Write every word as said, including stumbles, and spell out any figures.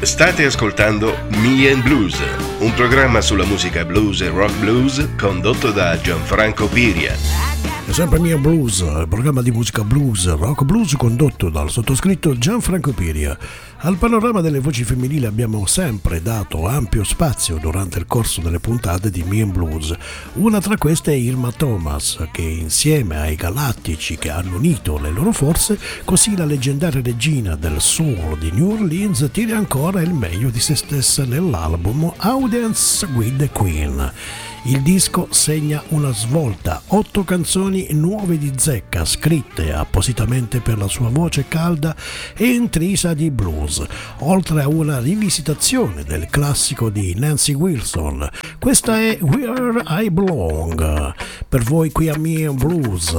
State ascoltando Me and Blues, un programma sulla musica blues e rock blues condotto da Gianfranco Piria. È sempre Me and Blues, il programma di musica blues, rock blues condotto dal sottoscritto Gianfranco Piria. Al panorama delle voci femminili abbiamo sempre dato ampio spazio durante il corso delle puntate di Me and Blues. Una tra queste è Irma Thomas, che insieme ai Galattici che hanno unito le loro forze, così la leggendaria regina del soul di New Orleans tira ancora il meglio di se stessa nell'album Audience with the Queen. Il disco segna una svolta, otto canzoni nuove di zecca scritte appositamente per la sua voce calda e intrisa di blues, oltre a una rivisitazione del classico di Nancy Wilson. Questa è Where I Belong, per voi qui a Me and Blues,